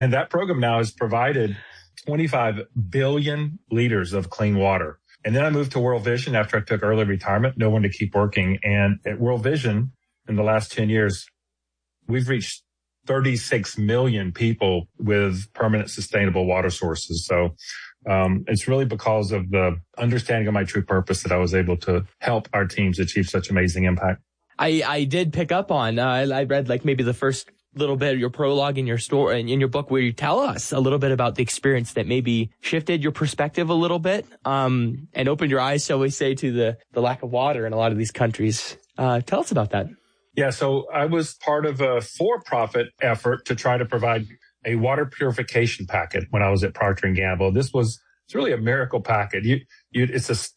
And that program now has provided 25 billion liters of clean water. And then I moved to World Vision after I took early retirement, no one to keep working. And at World Vision, in the last 10 years, we've reached 36 million people with permanent sustainable water sources. So it's really because of the understanding of my true purpose that I was able to help our teams achieve such amazing impact. I did pick up on, I read like maybe the first little bit of your prologue in your story, in your book, where you tell us a little bit about the experience that maybe shifted your perspective a little bit, and opened your eyes, shall we say, to the lack of water in a lot of these countries. Tell us about that. Yeah, so I was part of a for-profit effort to try to provide a water purification packet when I was at Procter & Gamble. It's really a miracle packet. It's a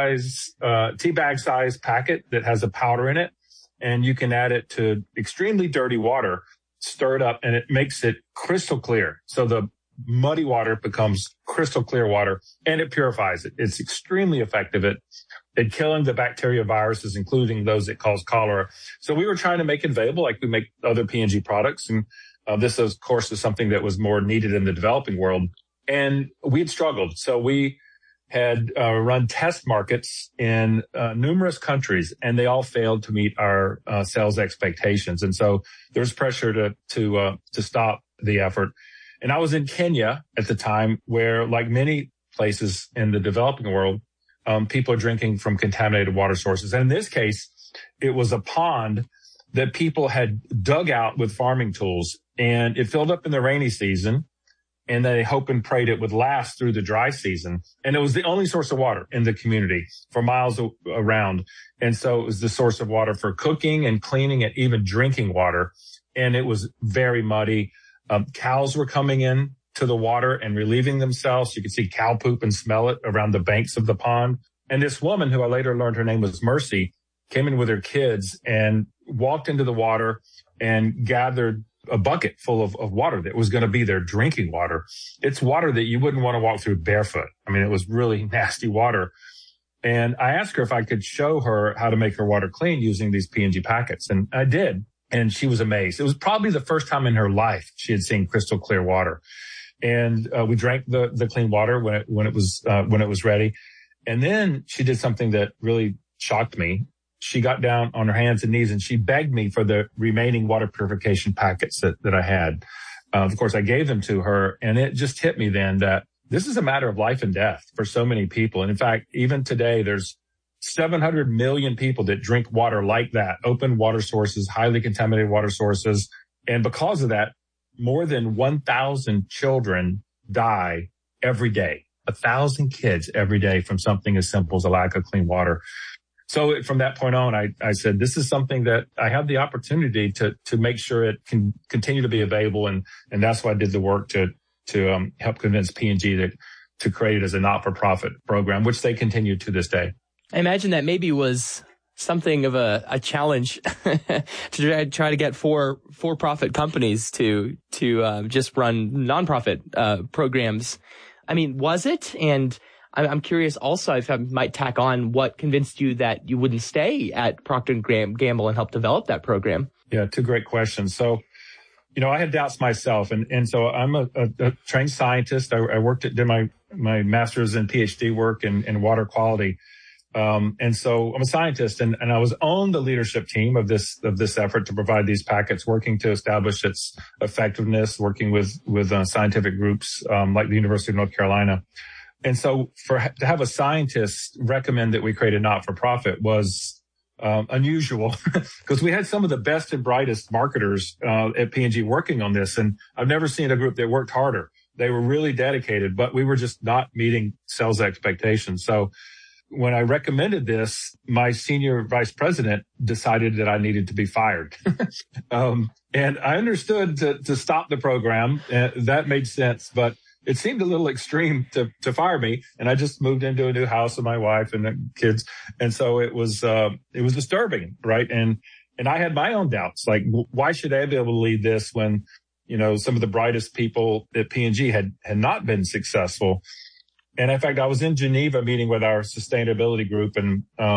tea bag size packet that has a powder in it, and you can add it to extremely dirty water, stir it up, and it makes it crystal clear. So the muddy water becomes crystal clear water, and it purifies it. It's extremely effective at killing the bacteria, viruses, including those that cause cholera. So we were trying to make it available like we make other P&G products. And this, of course, is something that was more needed in the developing world. And we had struggled. So we had run test markets in numerous countries, and they all failed to meet our sales expectations. And so there was pressure to stop the effort. And I was in Kenya at the time, where, like many places in the developing world, people are drinking from contaminated water sources. And in this case, it was a pond that people had dug out with farming tools, and it filled up in the rainy season, and they hoped and prayed it would last through the dry season. And it was the only source of water in the community for miles around. And so it was the source of water for cooking and cleaning and even drinking water. And it was very muddy. Cows were coming in to the water and relieving themselves. You could see cow poop and smell it around the banks of the pond. And this woman, who I later learned her name was Mercy, came in with her kids and walked into the water and gathered a bucket full of water that was going to be their drinking water. It's water that you wouldn't want to walk through barefoot. I mean, it was really nasty water. And I asked her if I could show her how to make her water clean using these P&G packets. And I did. And she was amazed. It was probably the first time in her life she had seen crystal clear water. And we drank the clean water when it was ready. And then she did something that really shocked me. She got down on her hands and knees and she begged me for the remaining water purification packets that I had. Of course, I gave them to her, and it just hit me then that this is a matter of life and death for so many people. And in fact, even today, there's 700 million people that drink water like that, open water sources, highly contaminated water sources. And because of that, more than 1,000 children die every day, 1,000 kids every day from something as simple as a lack of clean water. So from that point on, I said, this is something that I have the opportunity to make sure it can continue to be available. And that's why I did the work to help convince P&G to create it as a not-for-profit program, which they continue to this day. I imagine that maybe was something of a challenge to try to get for-profit companies to just run nonprofit programs. I mean, was it? And I'm curious also, if I might tack on, what convinced you that you wouldn't stay at Procter & Gamble and help develop that program? Yeah, two great questions. So, I had doubts myself. And so I'm a trained scientist. I did my master's and PhD work in water quality. And so I'm a scientist, and I was on the leadership team of this effort to provide these packets, working to establish its effectiveness, working with scientific groups, like the University of North Carolina. And so to have a scientist recommend that we create a not-for-profit was unusual, because we had some of the best and brightest marketers at P&G working on this. And I've never seen a group that worked harder. They were really dedicated, but we were just not meeting sales expectations. So when I recommended this, my senior vice president decided that I needed to be fired. And I understood to stop the program. That made sense, but it seemed a little extreme to fire me. And I just moved into a new house with my wife and the kids. And so it was disturbing, right? And I had my own doubts, like, why should I be able to lead this when, some of the brightest people at P&G had not been successful. And in fact, I was in Geneva meeting with our sustainability group, and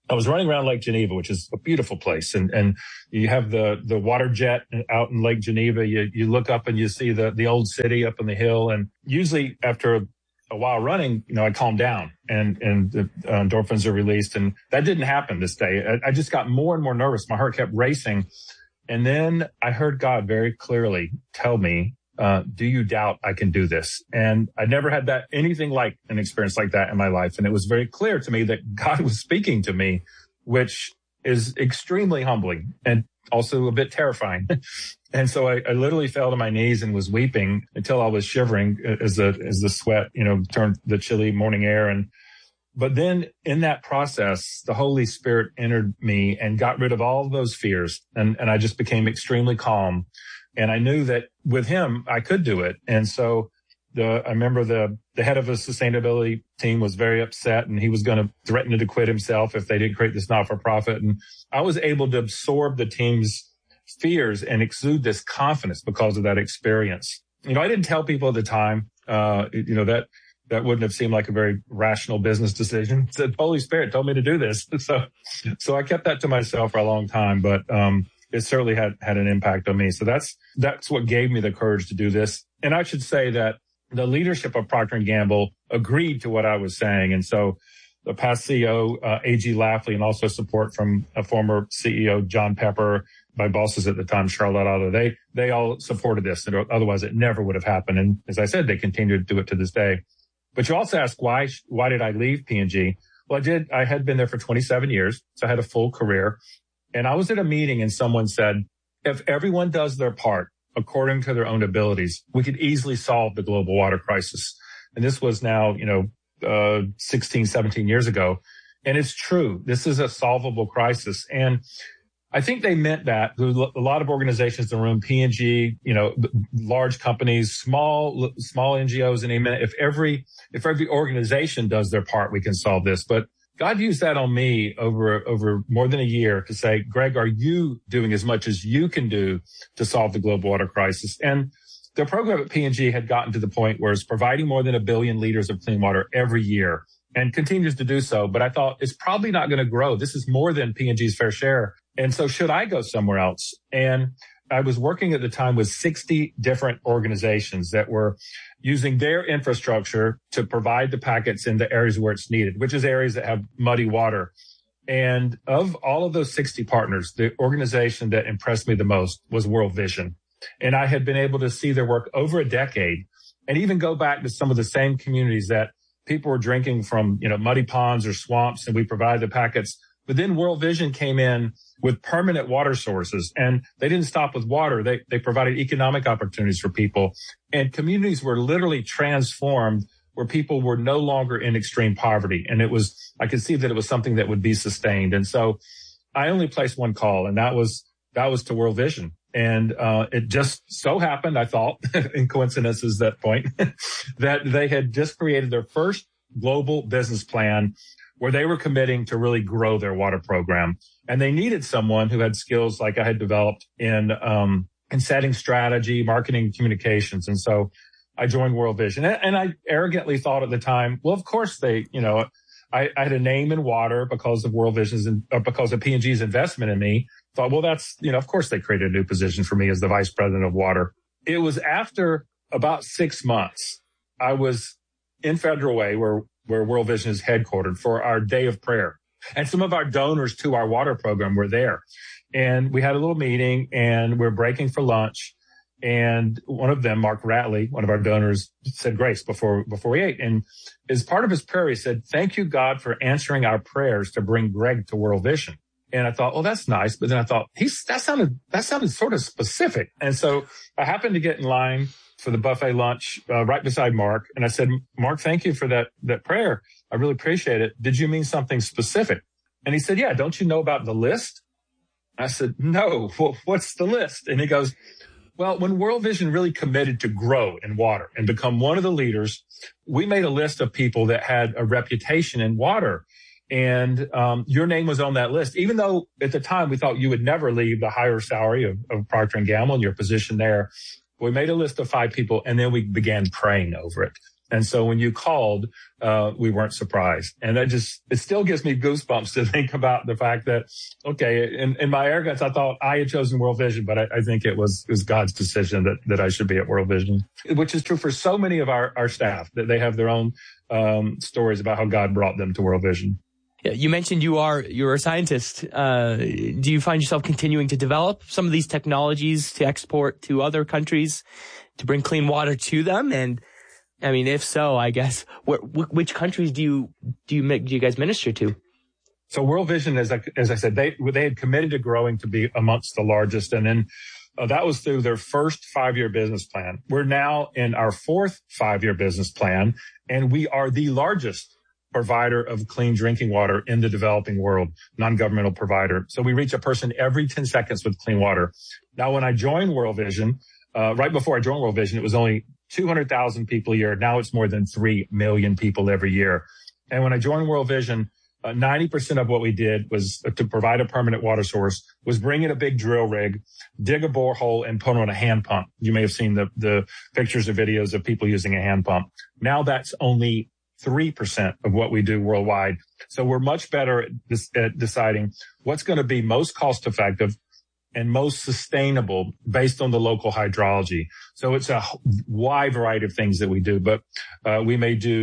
I was running around Lake Geneva, which is a beautiful place. And you have the water jet out in Lake Geneva. You look up and you see the old city up on the hill. And usually after a while running, I calm down and the endorphins are released. And that didn't happen this day. I just got more and more nervous. My heart kept racing. And then I heard God very clearly tell me, do you doubt I can do this? And I never had anything like an experience like that in my life. And it was very clear to me that God was speaking to me, which is extremely humbling and also a bit terrifying. And so I literally fell to my knees and was weeping until I was shivering as the sweat, turned the chilly morning air. But then in that process, the Holy Spirit entered me and got rid of all those fears. And I just became extremely calm. And I knew that with him, I could do it. And so I remember the head of the sustainability team was very upset, and he was going to threaten to quit himself if they didn't create this not-for-profit. And I was able to absorb the team's fears and exude this confidence because of that experience. I didn't tell people at the time, that wouldn't have seemed like a very rational business decision. The Holy Spirit told me to do this. So I kept that to myself for a long time, but, it certainly had an impact on me. So that's what gave me the courage to do this. And I should say that the leadership of Procter & Gamble agreed to what I was saying. And so the past CEO, A.G. Lafley, and also support from a former CEO, John Pepper, my bosses at the time, Charlotte Otto, they all supported this. And otherwise it never would have happened. And as I said, they continue to do it to this day. But you also ask, why did I leave P&G? Well, I had been there for 27 years. So I had a full career. And I was at a meeting and someone said, if everyone does their part according to their own abilities, we could easily solve the global water crisis. And this was now, 16, 17 years ago. And it's true. This is a solvable crisis. And I think they meant that. A lot of organizations in the room, P&G, large companies, small NGOs, and they meant if every organization does their part, we can solve this. But God used that on me over more than a year to say, Greg, are you doing as much as you can do to solve the global water crisis? And the program at P&G had gotten to the point where it's providing more than 1 billion liters of clean water every year and continues to do so. But I thought it's probably not going to grow. This is more than P&G's fair share. And so should I go somewhere else? And I was working at the time with 60 different organizations that were using their infrastructure to provide the packets in the areas where it's needed, which is areas that have muddy water. And of all of those 60 partners, the organization that impressed me the most was World Vision. And I had been able to see their work over a decade and even go back to some of the same communities that people were drinking from, muddy ponds or swamps, and we provided the packets. But then World Vision came in with permanent water sources, and they didn't stop with water. They provided economic opportunities for people, and communities were literally transformed where people were no longer in extreme poverty. And I could see that it was something that would be sustained. And so I only placed one call, and that was to World Vision. And it just so happened, I thought, in coincidences that point, that they had just created their first global business plan where they were committing to really grow their water program. And they needed someone who had skills like I had developed in setting strategy, marketing, communications. And so I joined World Vision. And I arrogantly thought at the time, well, of course I had a name in water because of World Vision's because of P&G's investment in me. Thought, well, that's, of course they created a new position for me as the vice president of water. It was after about 6 months, I was in Federal Way where World Vision is headquartered for our day of prayer. And some of our donors to our water program were there. And we had a little meeting and we're breaking for lunch. And one of them, Mark Ratley, one of our donors, said grace before we ate. And as part of his prayer, he said, "Thank you, God, for answering our prayers to bring Greg to World Vision." And I thought, well, that's nice. But then I thought, that sounded sort of specific. And so I happened to get in line for the buffet lunch right beside Mark. And I said, "Mark, thank you for that prayer. I really appreciate it. Did you mean something specific?" And he said, "Yeah, don't you know about the list?" I said, "No, well, what's the list?" And he goes, "Well, when World Vision really committed to grow in water and become one of the leaders, we made a list of people that had a reputation in water. And your name was on that list, even though at the time we thought you would never leave the higher salary of Procter & Gamble and your position there. We made a list of 5 people, and then we began praying over it. And so when you called, we weren't surprised. And it still gives me goosebumps to think about the fact that, okay, in my arrogance, I thought I had chosen World Vision, but I think it was God's decision that I should be at World Vision, which is true for so many of our staff, that they have their own stories about how God brought them to World Vision. Yeah, you mentioned you're a scientist. Do you find yourself continuing to develop some of these technologies to export to other countries to bring clean water to them? And I mean, if so, I guess which countries do you guys minister to? So World Vision, as I said, they had committed to growing to be amongst the largest, and then that was through their first 5-year business plan. We're now in our fourth 5-year business plan, and we are the largest provider of clean drinking water in the developing world, non-governmental provider. So we reach a person every 10 seconds with clean water. Now, when I joined World Vision, right before I joined World Vision, it was only 200,000 people a year. Now it's more than 3 million people every year. And when I joined World Vision, 90% of what we did was to provide a permanent water source, was bring in a big drill rig, dig a borehole, and put on a hand pump. You may have seen the pictures or videos of people using a hand pump. Now that's only 3% of what we do worldwide. So we're much better at deciding what's going to be most cost effective and most sustainable based on the local hydrology. So it's a wide variety of things that we do, but we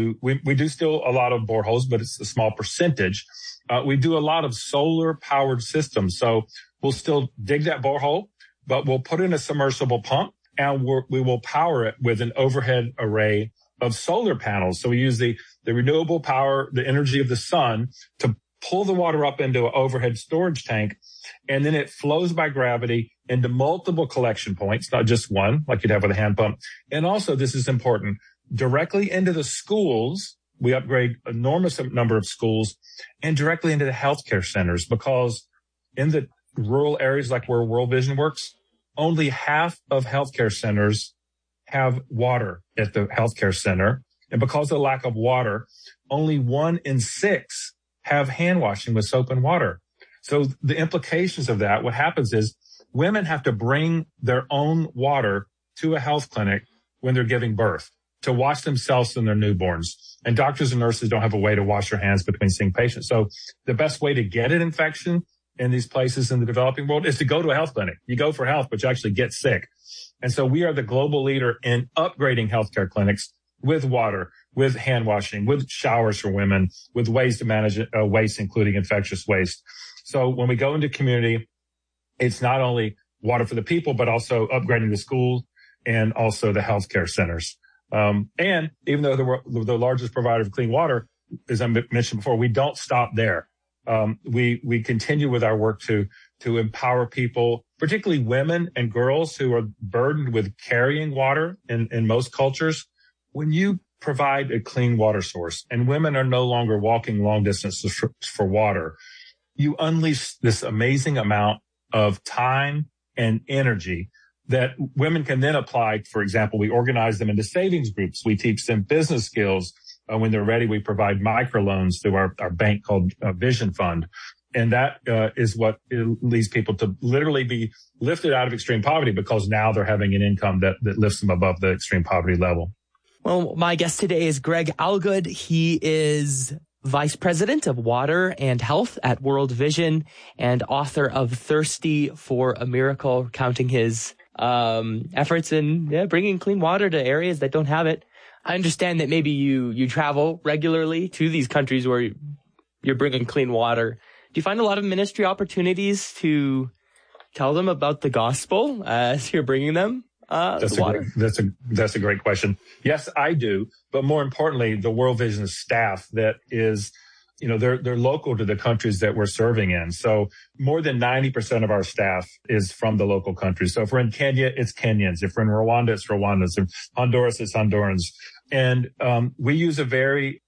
do still a lot of boreholes, but it's a small percentage. We do a lot of solar powered systems. So we'll still dig that borehole, but we'll put in a submersible pump and we will power it with an overhead array of solar panels. So we use the renewable power, the energy of the sun to pull the water up into an overhead storage tank. And then it flows by gravity into multiple collection points, not just one, like you'd have with a hand pump. And also, this is important, directly into the schools. We upgrade enormous number of schools, and directly into the healthcare centers, because in the rural areas like where World Vision works, only half of healthcare centers have water at the healthcare center. And because of the lack of water, only 1 in 6 have hand washing with soap and water. So the implications of that, what happens is women have to bring their own water to a health clinic when they're giving birth to wash themselves and their newborns. And doctors and nurses don't have a way to wash their hands between seeing patients. So the best way to get an infection in these places in the developing world is to go to a health clinic. You go for health, but you actually get sick. And so we are the global leader in upgrading healthcare clinics with water, with hand washing, with showers for women, with ways to manage waste, including infectious waste. So when we go into community, it's not only water for the people, but also upgrading the schools and also the healthcare centers. And even though we're the largest provider of clean water, as I mentioned before, we don't stop there. We continue with our work to empower people, particularly women and girls who are burdened with carrying water in most cultures. When you provide a clean water source and women are no longer walking long distances for water, you unleash this amazing amount of time and energy that women can then apply. For example, we organize them into savings groups. We teach them business skills. When they're ready, we provide microloans through our bank called Vision Fund. And that is what leads people to literally be lifted out of extreme poverty, because now they're having an income that lifts them above the extreme poverty level. Well, my guest today is Greg Algood. He is Vice President of Water and Health at World Vision and author of Thirsty for a Miracle, counting his efforts in bringing clean water to areas that don't have it. I understand that maybe you travel regularly to these countries where you're bringing clean water. Do you find a lot of ministry opportunities to tell them about the gospel as you're bringing them the water? That's a great question. Yes, I do. But more importantly, the World Vision staff that is, they're local to the countries that we're serving in. So more than 90% of our staff is from the local countries. So if we're in Kenya, it's Kenyans. If we're in Rwanda, it's Rwandans. If Honduras, it's Hondurans. And we use a very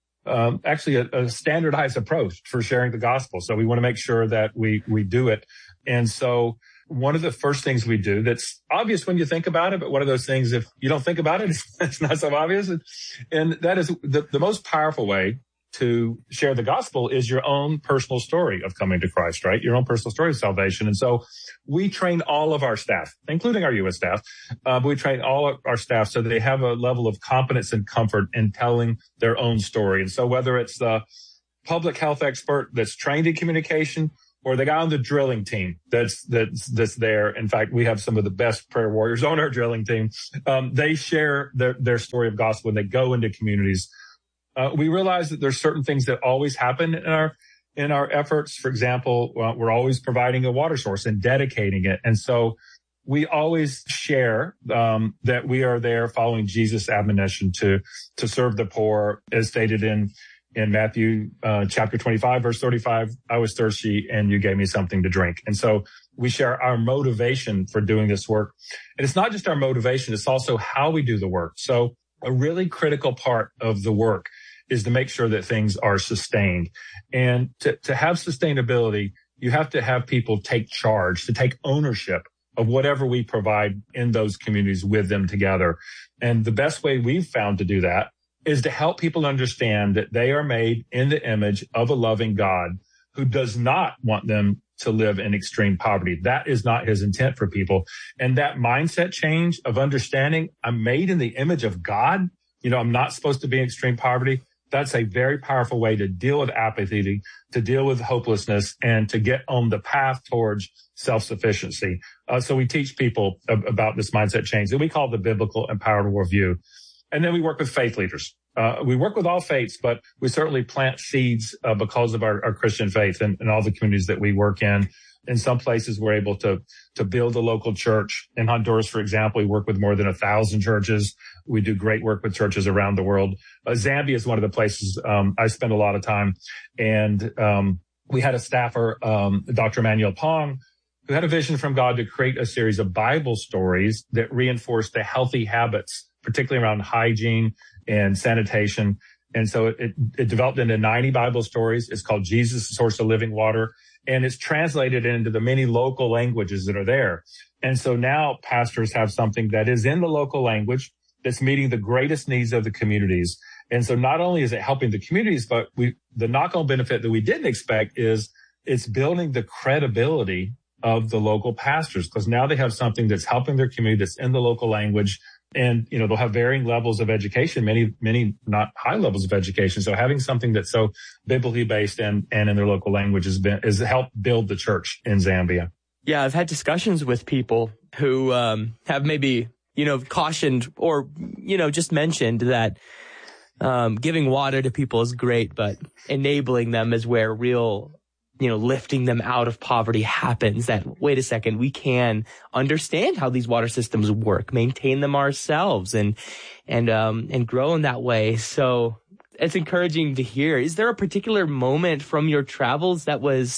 a standardized approach for sharing the gospel. So we want to make sure that we do it. And so one of the first things we do that's obvious when you think about it, but one of those things, if you don't think about it, it's not so obvious. And that is the most powerful way to share the gospel is your own personal story of coming to Christ, right? Your own personal story of salvation. And so we train all of our staff, including our U.S. staff. We train all of our staff so they have a level of competence and comfort in telling their own story. And so whether it's the public health expert that's trained in communication or the guy on the drilling team that's there. In fact, we have some of the best prayer warriors on our drilling team. They share their story of gospel when they go into communities. We realize that there's certain things that always happen in our efforts. For example, we're always providing a water source and dedicating it. And so we always share that we are there following Jesus' admonition to serve the poor, as stated in Matthew chapter 25, verse 35, I was thirsty and you gave me something to drink. And so we share our motivation for doing this work. And it's not just our motivation, it's also how we do the work. So a really critical part of the work is to make sure that things are sustained. And to have sustainability, you have to have people take charge, to take ownership of whatever we provide in those communities with them together. And the best way we've found to do that is to help people understand that they are made in the image of a loving God who does not want them to live in extreme poverty. That is not his intent for people. And that mindset change of understanding I'm made in the image of God, I'm not supposed to be in extreme poverty. That's a very powerful way to deal with apathy, to deal with hopelessness, and to get on the path towards self-sufficiency. So we teach people about this mindset change that we call the biblical empowered worldview. And then we work with faith leaders. We work with all faiths, but we certainly plant seeds because of our Christian faith and all the communities that we work in. In some places, we're able to build a local church. In Honduras, for example, we work with more than 1,000 churches. We do great work with churches around the world. Zambia is one of the places I spend a lot of time. And we had a staffer, Dr. Emmanuel Pong, who had a vision from God to create a series of Bible stories that reinforce the healthy habits, particularly around hygiene and sanitation. And so it developed into 90 Bible stories. It's called Jesus, the Source of Living Water. And it's translated into the many local languages that are there. And so now pastors have something that is in the local language that's meeting the greatest needs of the communities. And so not only is it helping the communities, but the knock-on benefit that we didn't expect is it's building the credibility of the local pastors, because now they have something that's helping their community that's in the local language. And, they'll have varying levels of education, many not high levels of education. So having something that's so biblically based and in their local language has helped build the church in Zambia. Yeah, I've had discussions with people who have maybe, cautioned or, just mentioned that giving water to people is great, but enabling them is where real lifting them out of poverty happens. That, wait a second, we can understand how these water systems work, maintain them ourselves and grow in that way. So it's encouraging to hear. Is there a particular moment from your travels that was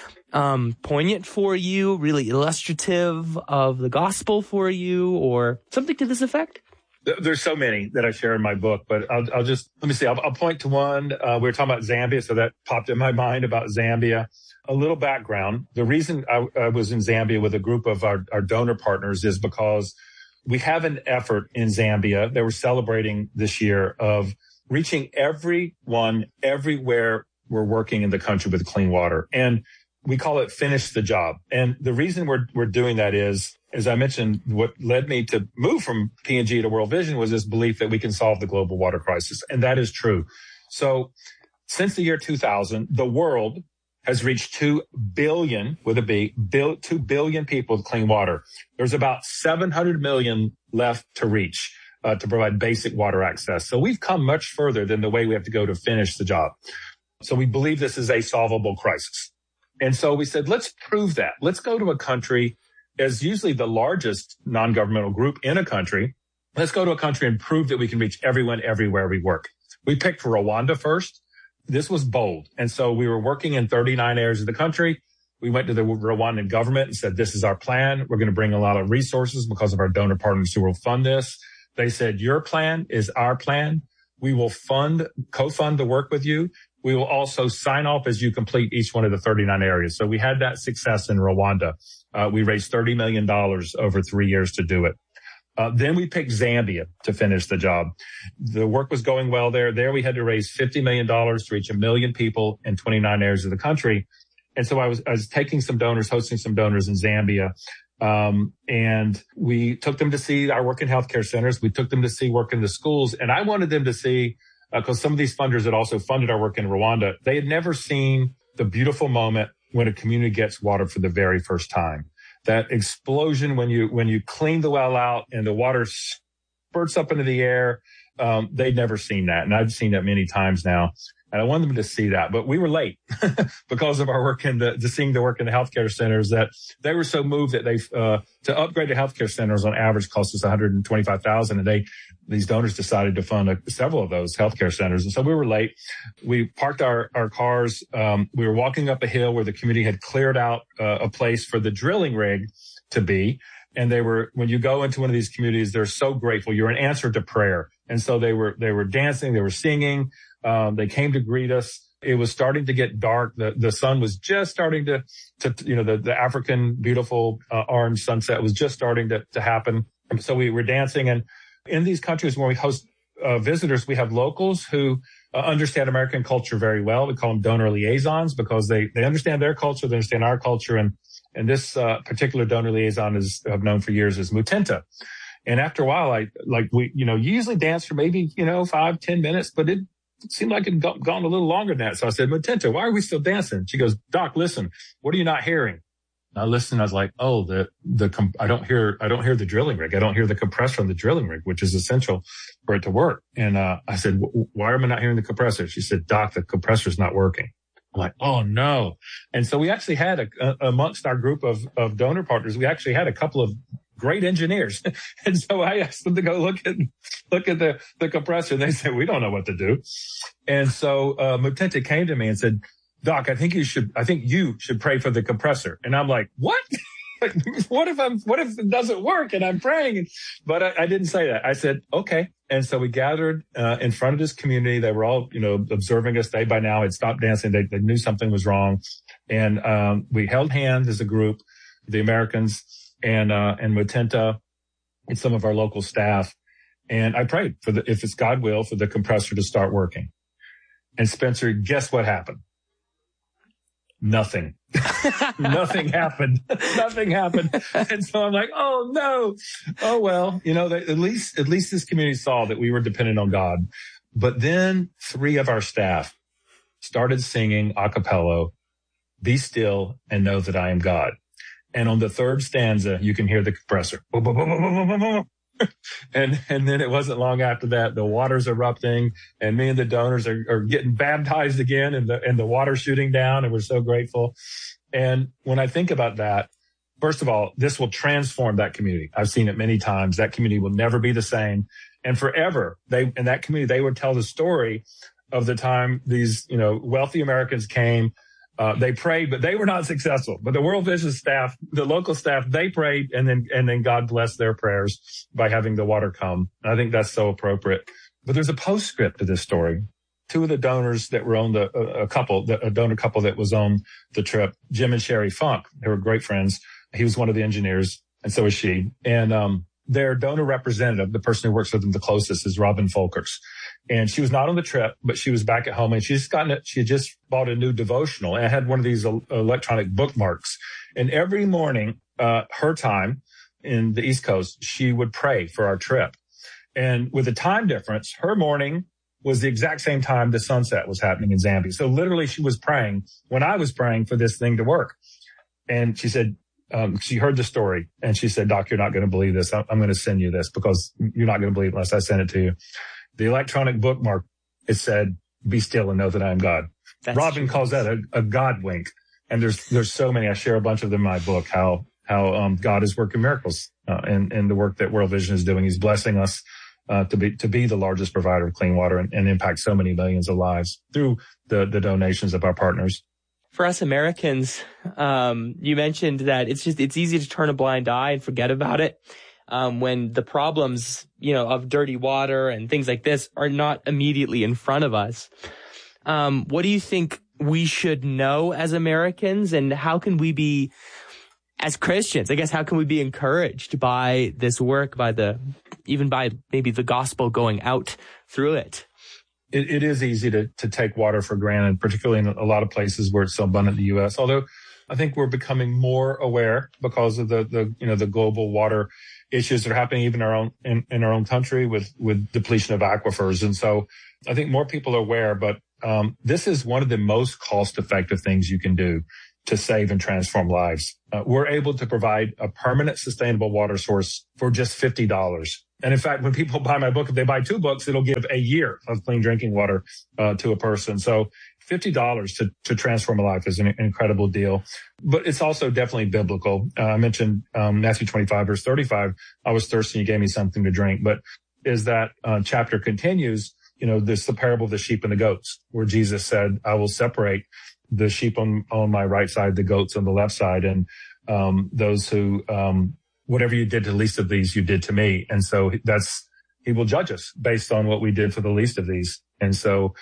poignant for you, really illustrative of the gospel for you, or something to this effect? There's so many that I share in my book, but I'll just, let me see. I'll point to one. We were talking about Zambia, so that popped in my mind about Zambia. A little background. The reason I was in Zambia with a group of our donor partners is because we have an effort in Zambia that we're celebrating this year of reaching everyone, everywhere we're working in the country with clean water. And we call it Finish the Job. And the reason we're doing that is, as I mentioned, what led me to move from P&G to World Vision was this belief that we can solve the global water crisis. And that is true. So since the year 2000, the world has reached 2 billion, with a B, 2 billion people with clean water. There's about 700 million left to reach to provide basic water access. So we've come much further than the way we have to go to finish the job. So we believe this is a solvable crisis. And so we said, let's prove that. Let's go to a country as usually the largest non-governmental group in a country. Let's go to a country and prove that we can reach everyone everywhere we work. We picked Rwanda first. This was bold. And so we were working in 39 areas of the country. We went to the Rwandan government and said, this is our plan. We're going to bring a lot of resources because of our donor partners who will fund this. They said, your plan is our plan. We will co-fund the work with you. We will also sign off as you complete each one of the 39 areas. So we had that success in Rwanda. We raised $30 million over 3 years to do it. Then we picked Zambia to finish the job. The work was going well there. There we had to raise $50 million to reach 1 million people in 29 areas of the country. And so I was taking some donors, hosting some donors in Zambia. And we took them to see our work in healthcare centers. We took them to see work in the schools. And I wanted them to see, because some of these funders that also funded our work in Rwanda, they had never seen the beautiful moment when a community gets water for the very first time. That explosion when you clean the well out and the water spurts up into the air. They'd never seen that. And I've seen that many times now. And I wanted them to see that, but we were late because of our work seeing the work in the healthcare centers, that they were so moved that to upgrade the healthcare centers on average cost us $125,000. And these donors decided to fund several of those healthcare centers. And so we were late. We parked our cars. We were walking up a hill where the community had cleared out a place for the drilling rig to be. And when you go into one of these communities, they're so grateful. You're an answer to prayer. And so they were dancing, they were singing. They came to greet us. It was starting to get dark. The sun was just starting to the African beautiful orange sunset was just starting to happen. And so we were dancing. And in these countries where we host visitors, we have locals who understand American culture very well. We call them donor liaisons because they understand their culture, they understand our culture. And this particular donor liaison I've known for years is Mutenta. And after a while, we usually dance for maybe 5-10 minutes, but it seemed like it had gone a little longer than that. So I said, Mutenta, why are we still dancing? She goes, Doc, listen, what are you not hearing? And I listened. I was like, oh, I don't hear the drilling rig. I don't hear the compressor on the drilling rig, which is essential for it to work. And I said, why am I not hearing the compressor? She said, Doc, the compressor's not working. I'm like, oh no. And so we actually had amongst our group of donor partners, we actually had a couple of great engineers. And so I asked them to go look at the compressor. They said, we don't know what to do. And so Mutenta came to me and said, Doc, I think you should pray for the compressor. And I'm like, what? What if it doesn't work and I'm praying? But I didn't say that. I said, okay. And so we gathered in front of this community. They were all, observing us. They by now had stopped dancing. They knew something was wrong. And we held hands as a group, the Americans and Mutenta and some of our local staff. And I prayed if it's God will, for the compressor to start working. And Spencer, guess what happened? Nothing. Nothing happened. Nothing happened. And so I'm like, oh no. Oh well, at least this community saw that we were dependent on God. But then 3 of our staff started singing a cappella, Be Still and Know That I Am God. And on the 3rd stanza, you can hear the compressor. And then it wasn't long after that, the water's erupting and me and the donors are getting baptized again and the water shooting down. And we're so grateful. And when I think about that, first of all, this will transform that community. I've seen it many times. That community will never be the same. And forever, in that community, they would tell the story of the time these, wealthy Americans came. They prayed, but they were not successful. But the World Vision staff, the local staff, they prayed, and then God blessed their prayers by having the water come. And I think that's so appropriate. But there's a postscript to this story. 2 of the donors that were on a donor couple that was on the trip, Jim and Sherry Funk, they were great friends. He was one of the engineers, and so was she. And their donor representative, the person who works with them the closest, is Robin Folkers. And she was not on the trip, but she was back at home, and she had just bought a new devotional and had one of these electronic bookmarks. And every morning, her time in the East Coast, she would pray for our trip. And with the time difference, her morning was the exact same time the sunset was happening in Zambia. So literally she was praying when I was praying for this thing to work. And she said, she heard the story and she said, Doc, you're not going to believe this. I'm going to send you this because you're not going to believe it unless I send it to you. The electronic bookmark, it said, be still and know that I am God. That's Robin calls that a God wink. And there's so many. I share a bunch of them in my book, how God is working miracles, and the work that World Vision is doing. He's blessing us, to be the largest provider of clean water and impact so many millions of lives through the donations of our partners. For us Americans, you mentioned that it's easy to turn a blind eye and forget about it. When the problems, of dirty water and things like this are not immediately in front of us. What do you think we should know as Americans, and how can we be as Christians, I guess, how can we be encouraged by this work, even by maybe the gospel going out through it? It is easy to take water for granted, particularly in a lot of places where it's so abundant in the U.S. Although I think we're becoming more aware because of the global water issues that are happening even in our own country with depletion of aquifers. And so I think more people are aware, but this is one of the most cost-effective things you can do to save and transform lives. We're able to provide a permanent, sustainable water source for just $50. And in fact, when people buy my book, if they buy 2 books, it'll give a year of clean drinking water to a person. So $50 to transform a life is an incredible deal. But it's also definitely biblical. I mentioned Matthew 25, verse 35, I was thirsty, you gave me something to drink. But as that chapter continues, there's the parable of the sheep and the goats, where Jesus said, I will separate the sheep on my right side, the goats on the left side, and those who whatever you did to the least of these, you did to me. And so he will judge us based on what we did for the least of these. And so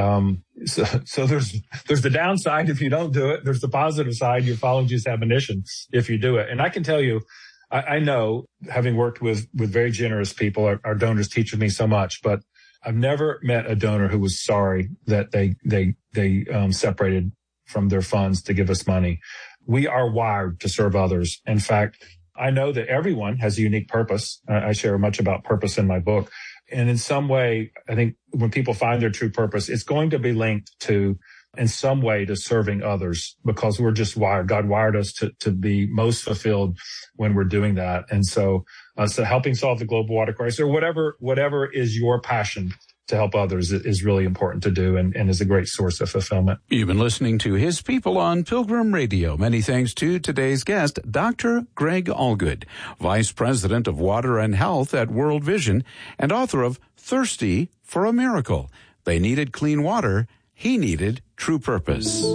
there's the downside if you don't do it. There's the positive side. You're following Jesus' admonition if you do it. And I can tell you, I know, having worked with very generous people, our donors teach me so much, but I've never met a donor who was sorry that they separated from their funds to give us money. We are wired to serve others. In fact, I know that everyone has a unique purpose. I share much about purpose in my book. And in some way, I think when people find their true purpose, it's going to be linked to, in some way, to serving others, because we're just wired. God wired us to be most fulfilled when we're doing that. And so helping solve the global water crisis, or whatever is your passion to help others, is really important to do, and is a great source of fulfillment. You've been listening to His People on Pilgrim Radio. Many thanks to today's guest, Dr. Greg Allgood, Vice President of Water and Health at World Vision and author of Thirsty for a Miracle. They needed clean water. He needed true purpose.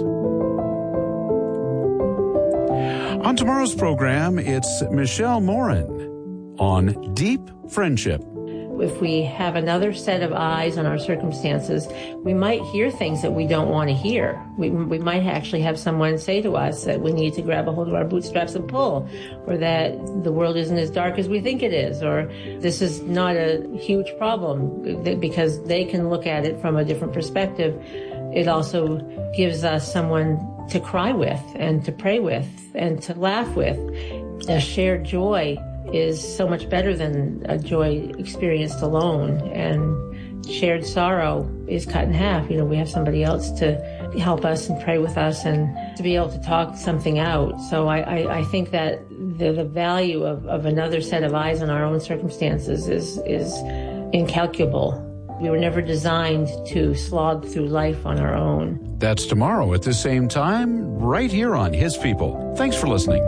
On tomorrow's program, it's Michelle Morin on Deep Friendship. If we have another set of eyes on our circumstances, we might hear things that we don't want to hear. We might actually have someone say to us that we need to grab a hold of our bootstraps and pull, or that the world isn't as dark as we think it is, or this is not a huge problem, because they can look at it from a different perspective. It also gives us someone to cry with and to pray with and to laugh with. A shared joy is so much better than a joy experienced alone, and shared sorrow is cut in half. We have somebody else to help us and pray with us and to be able to talk something out. So I think that the value of another set of eyes on our own circumstances is incalculable. We were never designed to slog through life on our own. That's tomorrow at the same time, right here on His People. Thanks for listening.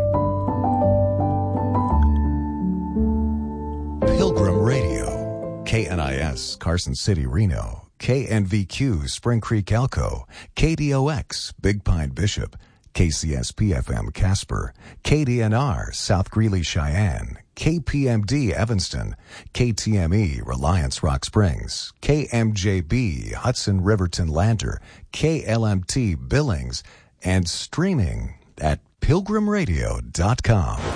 Pilgrim Radio, KNIS, Carson City, Reno, KNVQ, Spring Creek, Elko, KDOX, Big Pine, Bishop, KCSP-FM, Casper, KDNR, South Greeley, Cheyenne, KPMD, Evanston, KTME, Reliance, Rock Springs, KMJB, Hudson, Riverton, Lander, KLMT, Billings, and streaming at pilgrimradio.com.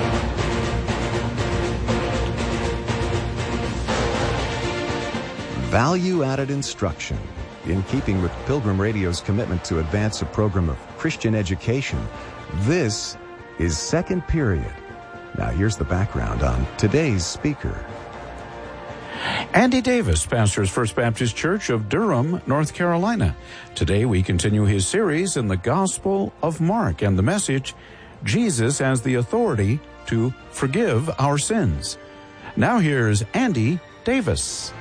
Value-added instruction. In keeping with Pilgrim Radio's commitment to advance a program of Christian education, this is Second Period. Now here's the background on today's speaker. Andy Davis pastors First Baptist Church of Durham, North Carolina. Today we continue his series in the Gospel of Mark and the message, Jesus as the authority to forgive our sins. Now here's Andy Davis.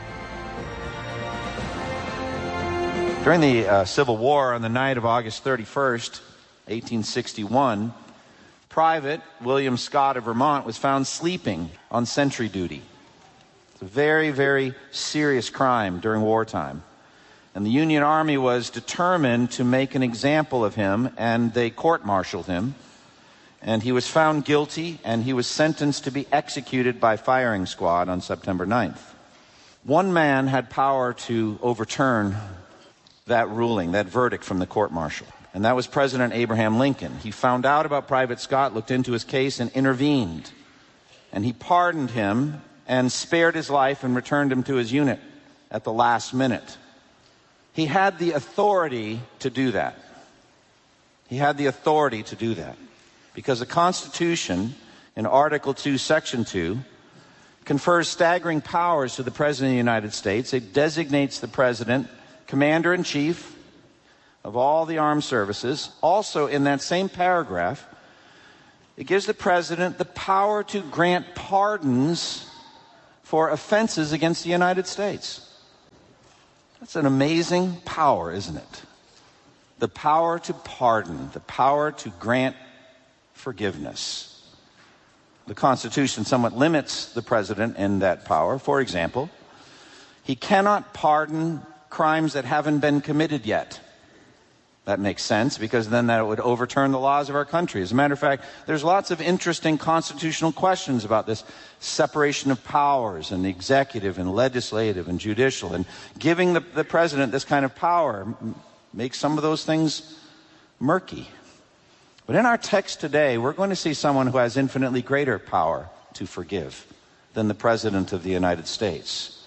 During the Civil War, on the night of August 31st, 1861, Private William Scott of Vermont was found sleeping on sentry duty. It's a very, very serious crime during wartime. And the Union Army was determined to make an example of him, and they court-martialed him. And he was found guilty, and he was sentenced to be executed by firing squad on September 9th. One man had power to overturn that ruling, that verdict from the court-martial. and that was President Abraham Lincoln. He found out about Private Scott, looked into his case, and intervened. And he pardoned him and spared his life and returned him to his unit at the last minute. He had the authority to do that. He had the authority to do that. Because the Constitution, in Article 2, Section 2, confers staggering powers to the President of the United States. It designates the President Commander-in-Chief of all the armed services. Also, in that same paragraph, it gives the President the power to grant pardons for offenses against the United States. That's an amazing power, isn't it? The power to pardon, the power to grant forgiveness. The Constitution somewhat limits the president in that power. For example, he cannot pardon crimes that haven't been committed yet. That makes sense, because then that would overturn the laws of our country. As a matter of fact, there's lots of interesting constitutional questions about this separation of powers and the executive and legislative and judicial. And giving the president this kind of power makes some of those things murky. But in our text today, we're going to see someone who has infinitely greater power to forgive than the President of the United States.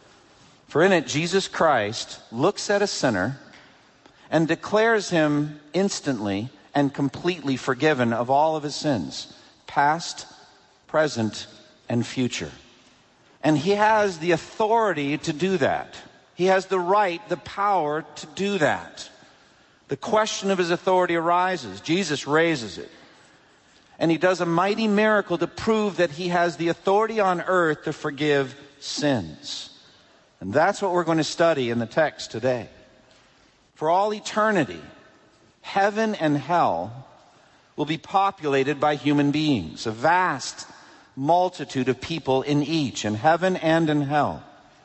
For in it, Jesus Christ looks at a sinner and declares him instantly and completely forgiven of all of his sins, past, present, and future. And he has the authority to do that. He has the right, the power to do that. The question of his authority arises. Jesus raises it. And he does a mighty miracle to prove that he has the authority on earth to forgive sins. And that's what we're going to study in the text today. For all eternity, heaven and hell will be populated by human beings, a vast multitude of people in each, in heaven and in hell.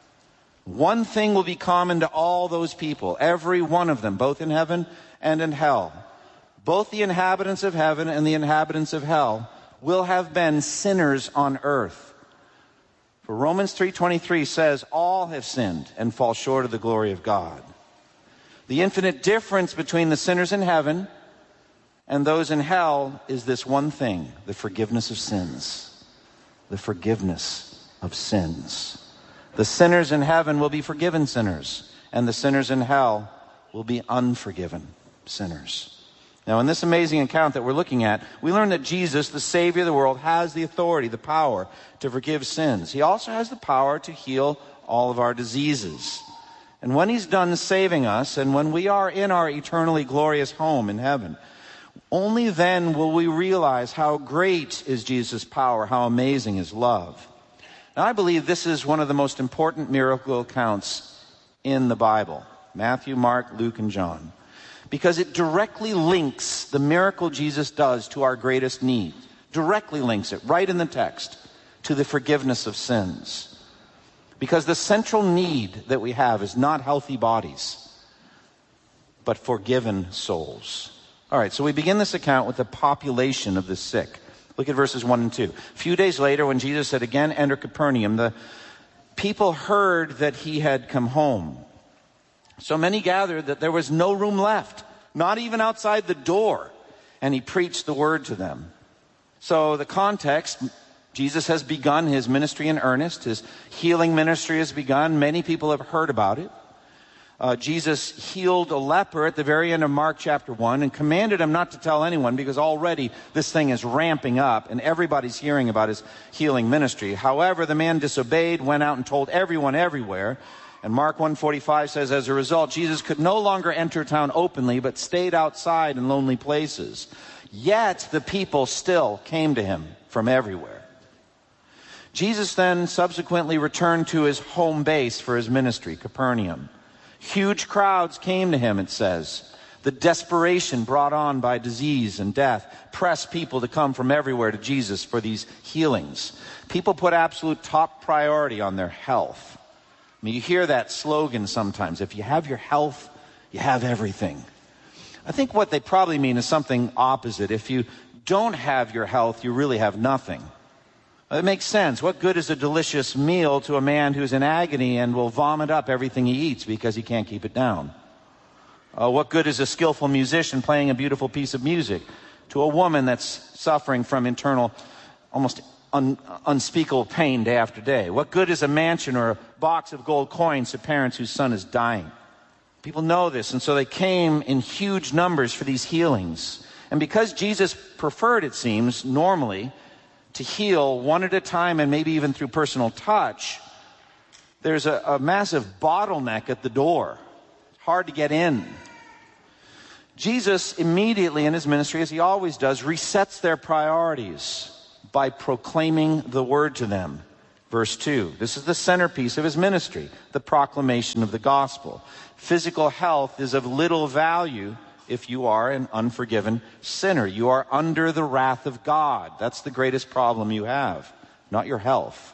One thing will be common to all those people, every one of them, both in heaven and in hell. Both the inhabitants of heaven and the inhabitants of hell will have been sinners on earth. For Romans 3:23 says, all have sinned and fall short of the glory of God. The infinite difference between the sinners in heaven and those in hell is this one thing: the forgiveness of sins. The forgiveness of sins. The sinners in heaven will be forgiven sinners, and the sinners in hell will be unforgiven sinners. Now, in this amazing account that we're looking at, we learn that Jesus, the Savior of the world, has the authority, the power to forgive sins. He also has the power to heal all of our diseases. And when he's done saving us, and when we are in our eternally glorious home in heaven, only then will we realize how great is Jesus' power, how amazing his love. Now, I believe this is one of the most important miracle accounts in the Bible: Matthew, Mark, Luke, and John. Because it directly links the miracle Jesus does to our greatest need. Directly links it, right in the text, to the forgiveness of sins. Because the central need that we have is not healthy bodies, but forgiven souls. All right, so we begin this account with the population of the sick. Look at verses 1 and 2. A few days later, when Jesus had again entered Capernaum, the people heard that he had come home. So many gathered that there was no room left, not even outside the door. And he preached the word to them. So the context: Jesus has begun his ministry in earnest. His healing ministry has begun. Many people have heard about it. Jesus healed a leper at the very end of Mark chapter 1 and commanded him not to tell anyone, because already this thing is ramping up and everybody's hearing about his healing ministry. However, the man disobeyed, went out and told everyone everywhere. And Mark 1:45 says, as a result, Jesus could no longer enter town openly, but stayed outside in lonely places. Yet the people still came to him from everywhere. Jesus then subsequently returned to his home base for his ministry, Capernaum. Huge crowds came to him, it says. The desperation brought on by disease and death pressed people to come from everywhere to Jesus for these healings. People put absolute top priority on their health. I mean, you hear that slogan sometimes: if you have your health, you have everything. I think what they probably mean is something opposite. If you don't have your health, you really have nothing. It makes sense. What good is a delicious meal to a man who's in agony and will vomit up everything he eats because he can't keep it down? What good is a skillful musician playing a beautiful piece of music to a woman that's suffering from internal, almost unspeakable pain day after day? What good is a mansion or a box of gold coins to parents whose son is dying? People know this, and so they came in huge numbers for these healings. And because Jesus preferred, it seems, normally to heal one at a time and maybe even through personal touch, there's a massive bottleneck at the door. Hard to get in. Jesus immediately in his ministry, as he always does, resets their priorities by proclaiming the word to them. Verse 2, this is the centerpiece of his ministry, the proclamation of the gospel. Physical health is of little value if you are an unforgiven sinner. You are under the wrath of God. That's the greatest problem you have, not your health.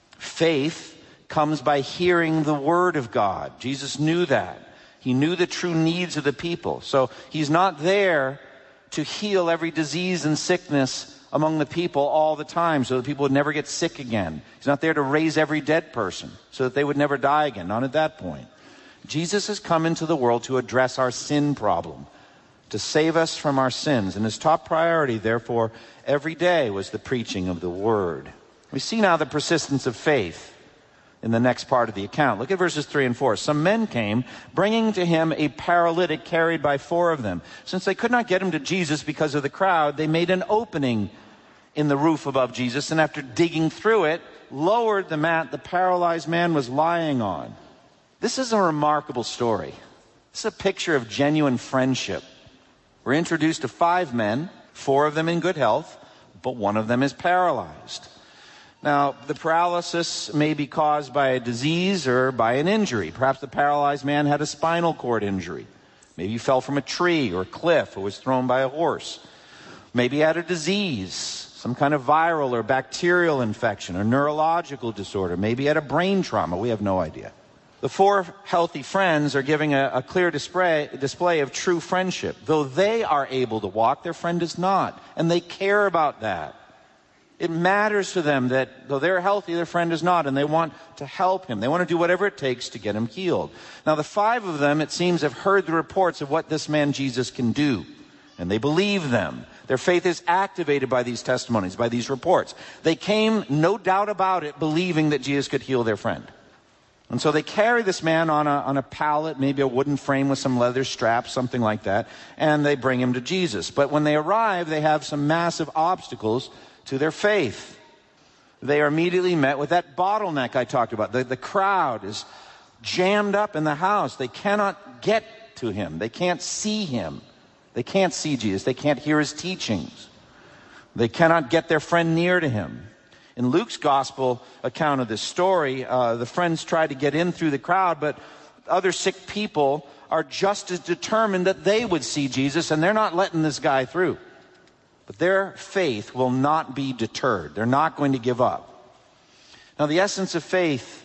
Faith comes by hearing the word of God. Jesus knew that. He knew the true needs of the people. So he's not there to heal every disease and sickness among the people all the time so that people would never get sick again. He's not there to raise every dead person so that they would never die again. Not at that point. Jesus has come into the world to address our sin problem, to save us from our sins. And his top priority, therefore, every day was the preaching of the word. We see now the persistence of faith in the next part of the account. Look at verses 3 and 4. Some men came, bringing to him a paralytic carried by 4 of them. Since they could not get him to Jesus because of the crowd, they made an opening in the roof above Jesus, and after digging through it, lowered the mat the paralyzed man was lying on. This is a remarkable story. This is a picture of genuine friendship. We're introduced to 5 men, 4 of them in good health, but 1 of them is paralyzed. Now, the paralysis may be caused by a disease or by an injury. Perhaps the paralyzed man had a spinal cord injury. Maybe he fell from a tree or a cliff or was thrown by a horse. Maybe he had a disease, some kind of viral or bacterial infection or neurological disorder. Maybe he had a brain trauma. We have no idea. The 4 healthy friends are giving a clear display of true friendship. Though they are able to walk, their friend is not. And they care about that. It matters to them that though they're healthy, their friend is not, and they want to help him. They want to do whatever it takes to get him healed. Now, the 5 of them, it seems, have heard the reports of what this man Jesus can do, and they believe them. Their faith is activated by these testimonies, by these reports. They came, no doubt about it, believing that Jesus could heal their friend. And so they carry this man on a pallet, maybe a wooden frame with some leather straps, something like that, and they bring him to Jesus. But when they arrive, they have some massive obstacles to their faith. They are immediately met with that bottleneck I talked about. The crowd is jammed up in the house. They cannot get to him. They can't see him. They can't see Jesus. They can't hear his teachings. They cannot get their friend near to him. In Luke's gospel account of this story, the friends try to get in through the crowd, but other sick people are just as determined that they would see Jesus, and they're not letting this guy through. But their faith will not be deterred. They're not going to give up. Now, the essence of faith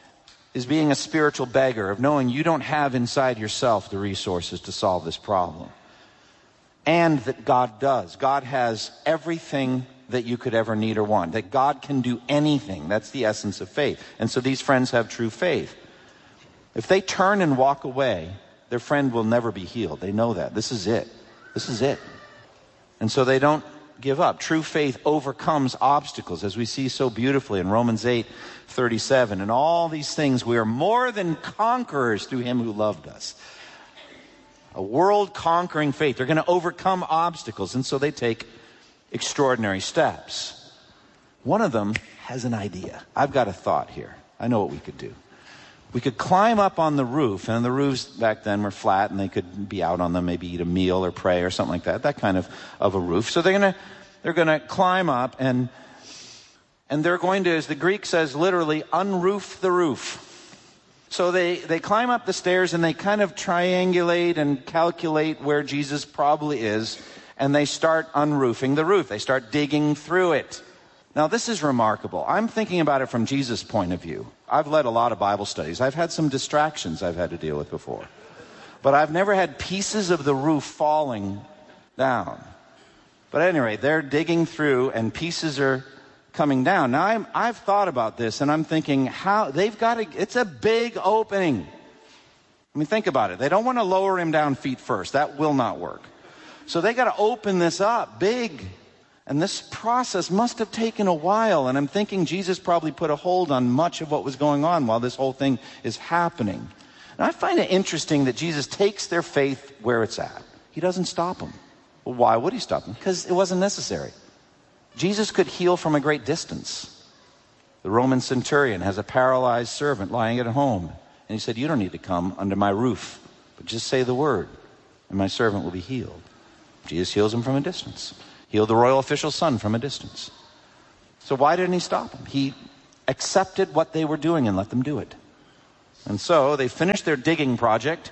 is being a spiritual beggar, of knowing you don't have inside yourself the resources to solve this problem. And that God does. God has everything that you could ever need or want. That God can do anything. That's the essence of faith. And so these friends have true faith. If they turn and walk away, their friend will never be healed. They know that. This is it. This is it. And so they don't give up. True faith overcomes obstacles, as we see so beautifully in Romans 8:37. And all these things, we are more than conquerors through him who loved us. A world-conquering faith. They're going to overcome obstacles, and so they take extraordinary steps. One of them has an idea. I've got a thought here. I know what we could do. We could climb up on the roof, and the roofs back then were flat, and they could be out on them, maybe eat a meal or pray or something like that. That kind of a roof. So they're gonna climb up, and they're going to, as the Greek says, literally unroof the roof. So they climb up the stairs, and they kind of triangulate and calculate where Jesus probably is, and they start unroofing the roof. They start digging through it. Now, this is remarkable. I'm thinking about it from Jesus' point of view. I've led a lot of Bible studies. I've had some distractions I've had to deal with before. But I've never had pieces of the roof falling down. But at any rate, they're digging through and pieces are coming down. Now, I've thought about this, and I'm thinking, how they've got to, it's a big opening. I mean, think about it. They don't want to lower him down feet first. That will not work. So they got to open this up big. And this process must have taken a while. And I'm thinking Jesus probably put a hold on much of what was going on while this whole thing is happening. And I find it interesting that Jesus takes their faith where it's at. He doesn't stop them. Well, why would he stop them? Because it wasn't necessary. Jesus could heal from a great distance. The Roman centurion has a paralyzed servant lying at home. And he said, you don't need to come under my roof, but just say the word, and my servant will be healed. Jesus heals him from a distance. Healed the royal official's son from a distance. So why didn't he stop them? He accepted what they were doing and let them do it. And so they finished their digging project,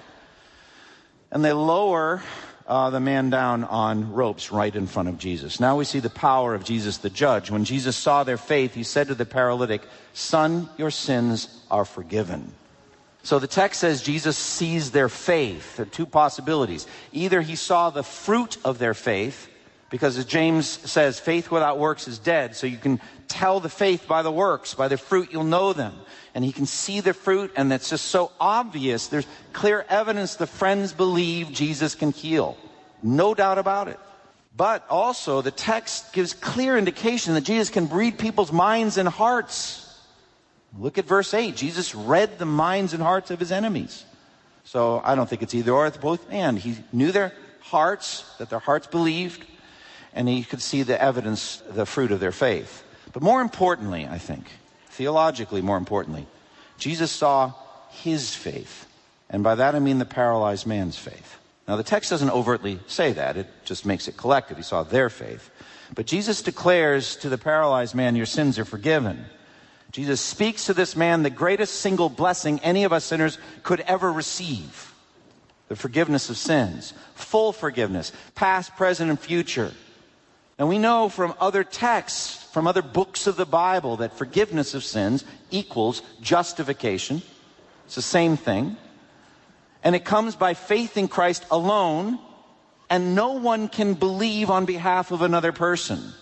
and they lower the man down on ropes right in front of Jesus. Now we see the power of Jesus the judge. When Jesus saw their faith, he said to the paralytic, son, your sins are forgiven. So the text says Jesus sees their faith. There are two possibilities. Either he saw the fruit of their faith, because as James says, faith without works is dead. So you can tell the faith by the works, by the fruit you'll know them. And he can see the fruit, and it's just so obvious. There's clear evidence the friends believe Jesus can heal. No doubt about it. But also the text gives clear indication that Jesus can read people's minds and hearts. Look at verse 8. Jesus read the minds and hearts of his enemies. So I don't think it's either or, it's both and. He knew their hearts, that their hearts believed, and he could see the evidence, the fruit of their faith. But more importantly, I think, theologically more importantly, Jesus saw his faith. And by that I mean the paralyzed man's faith. Now the text doesn't overtly say that, it just makes it collective. He saw their faith. But Jesus declares to the paralyzed man, your sins are forgiven. Jesus speaks to this man the greatest single blessing any of us sinners could ever receive. The forgiveness of sins. Full forgiveness. Past, present, and future. And we know from other texts, from other books of the Bible, that forgiveness of sins equals justification. It's the same thing. And it comes by faith in Christ alone, and no one can believe on behalf of another person.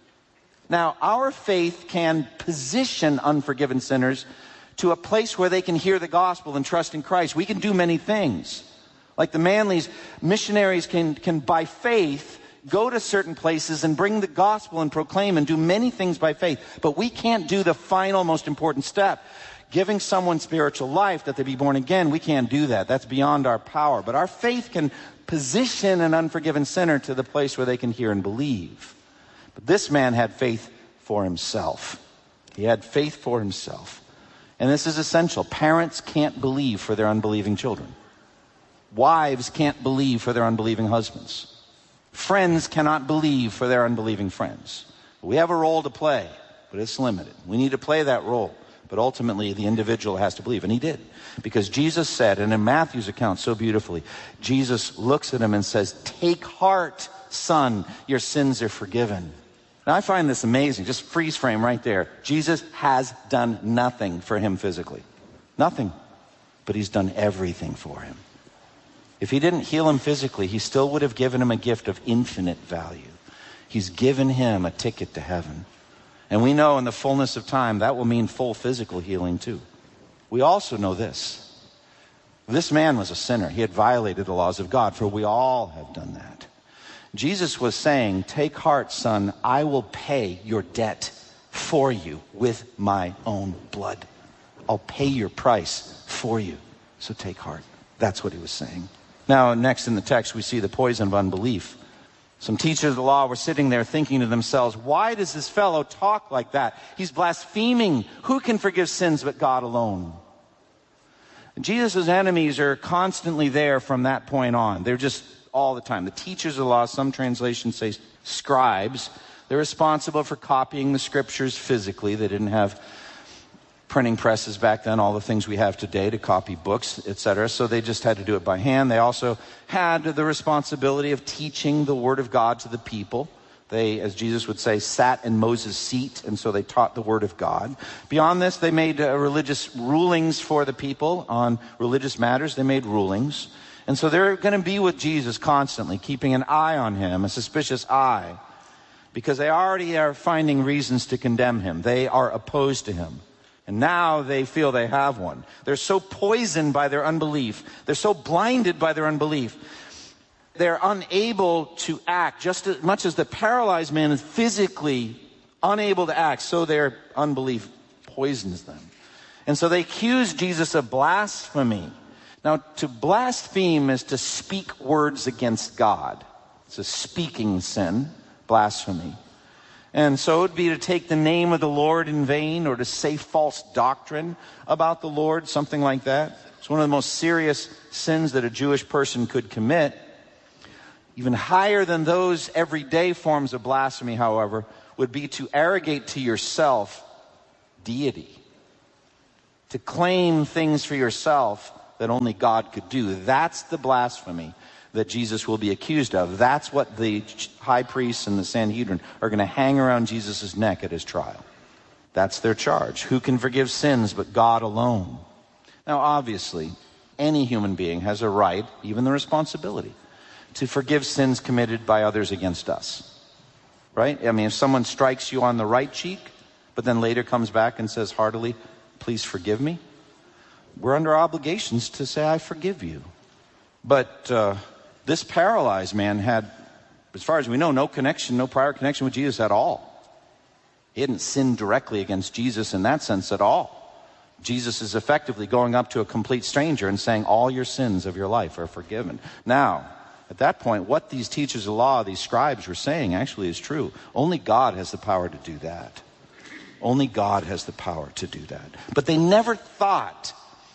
Now, our faith can position unforgiven sinners to a place where they can hear the gospel and trust in Christ. We can do many things. Like the Manleys, missionaries can by faith go to certain places and bring the gospel and proclaim and do many things by faith. But we can't do the final, most important step. Giving someone spiritual life, that they be born again, we can't do that. That's beyond our power. But our faith can position an unforgiven sinner to the place where they can hear and believe. But this man had faith for himself. He had faith for himself. And this is essential. Parents can't believe for their unbelieving children. Wives can't believe for their unbelieving husbands. Friends cannot believe for their unbelieving friends. We have a role to play, but it's limited. We need to play that role. But ultimately, the individual has to believe. And he did. Because Jesus said, and in Matthew's account so beautifully, Jesus looks at him and says, take heart, son, your sins are forgiven. Now, I find this amazing. Just freeze frame right there. Jesus has done nothing for him physically. Nothing. But he's done everything for him. If he didn't heal him physically, he still would have given him a gift of infinite value. He's given him a ticket to heaven. And we know in the fullness of time, that will mean full physical healing too. We also know this. This man was a sinner. He had violated the laws of God, for we all have done that. Jesus was saying, take heart, son, I will pay your debt for you with my own blood. I'll pay your price for you. So take heart. That's what he was saying. Now, next in the text, we see the poison of unbelief. Some teachers of the law were sitting there thinking to themselves, why does this fellow talk like that? He's blaspheming. Who can forgive sins but God alone? Jesus' enemies are constantly there from that point on. They're just all the time. The teachers of the law, some translations say scribes, they're responsible for copying the scriptures physically. They didn't have printing presses back then, all the things we have today to copy books, etc. So they just had to do it by hand. They also had the responsibility of teaching the word of God to the people. They, as Jesus would say, sat in Moses' seat, and so they taught the word of God. Beyond this, they made religious rulings for the people on religious matters. They made rulings. And so they're going to be with Jesus constantly, keeping an eye on him, a suspicious eye, because they already are finding reasons to condemn him. They are opposed to him. And now they feel they have one. They're so poisoned by their unbelief. They're so blinded by their unbelief. They're unable to act. Just as much as the paralyzed man is physically unable to act, so their unbelief poisons them. And so they accuse Jesus of blasphemy. Now, to blaspheme is to speak words against God. It's a speaking sin, blasphemy. And so it would be to take the name of the Lord in vain, or to say false doctrine about the Lord, something like that. It's one of the most serious sins that a Jewish person could commit. Even higher than those everyday forms of blasphemy, however, would be to arrogate to yourself deity. To claim things for yourself that only God could do. That's the blasphemy that Jesus will be accused of. That's what the high priests and the Sanhedrin are going to hang around Jesus' neck at his trial. That's their charge. Who can forgive sins but God alone? Now, obviously, any human being has a right, even the responsibility, to forgive sins committed by others against us. Right? I mean, if someone strikes you on the right cheek, but then later comes back and says heartily, please forgive me, we're under obligations to say, I forgive you. But this paralyzed man had, as far as we know, no connection, no prior connection with Jesus at all. He hadn't sinned directly against Jesus in that sense at all. Jesus is effectively going up to a complete stranger and saying, all your sins of your life are forgiven. Now, at that point, what these teachers of law, these scribes were saying actually is true. Only God has the power to do that. Only God has the power to do that. But they never thought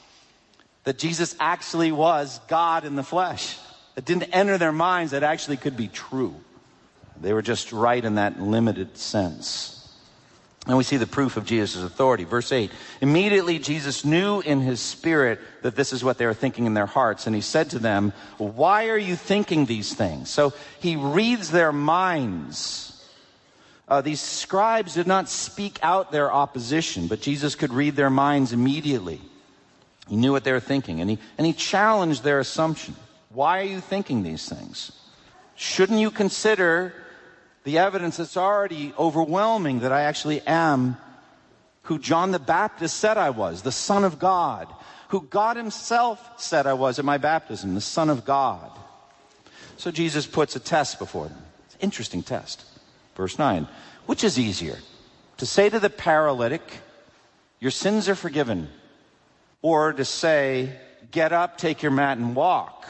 that Jesus actually was God in the flesh. It didn't enter their minds that actually could be true. They were just right in that limited sense. And we see the proof of Jesus' authority. Verse 8, immediately Jesus knew in his spirit that this is what they were thinking in their hearts. And he said to them, why are you thinking these things? So he reads their minds. These scribes did not speak out their opposition, but Jesus could read their minds immediately. He knew what they were thinking, and he challenged their assumption. Why are you thinking these things? Shouldn't you consider the evidence that's already overwhelming that I actually am who John the Baptist said I was, the Son of God, who God himself said I was at my baptism, the Son of God. So Jesus puts a test before them. It's an interesting test. Verse 9, which is easier, to say to the paralytic, your sins are forgiven, or to say, get up, take your mat, and walk?